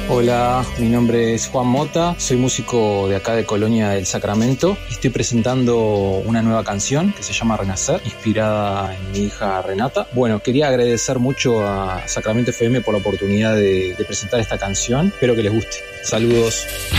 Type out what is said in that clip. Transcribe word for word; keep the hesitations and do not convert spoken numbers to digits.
Hola, mi nombre es Juan Mota, soy músico de acá de Colonia del Sacramento y estoy presentando una nueva canción que se llama Renacer, inspirada en mi hija Renata. Bueno, quería agradecer mucho a Sacramento F M por la oportunidad de, de presentar esta canción, espero que les guste. Saludos.